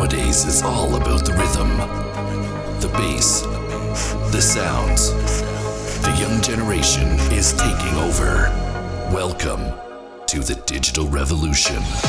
nowadays is all about the rhythm, the bass, the sounds. The young generation is taking over. Welcome to the digital revolution.